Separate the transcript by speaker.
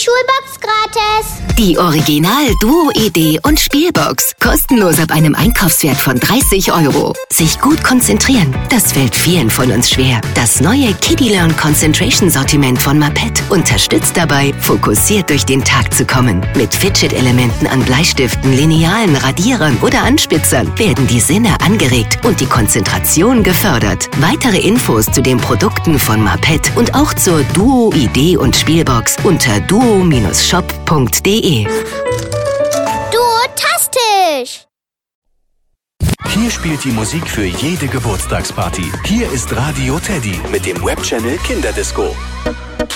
Speaker 1: Schulbox gratis.
Speaker 2: Die Original Duo Idee und Spielbox. Kostenlos ab einem Einkaufswert von 30 €. Sich gut konzentrieren, das fällt vielen von uns schwer. Das neue Kiddie Learn Concentration Sortiment von Mapet unterstützt dabei, fokussiert durch den Tag zu kommen. Mit Fidget-Elementen an Bleistiften, Linealen, Radierern oder Anspitzern werden die Sinne angeregt und die Konzentration gefördert. Weitere Infos zu den Produkten von Mapet und auch zur Duo Idee und Spielbox unter duo-shop.de.
Speaker 1: Duotastisch!
Speaker 3: Hier spielt die Musik für jede Geburtstagsparty. Hier ist Radio Teddy mit dem Webchannel Kinderdisco.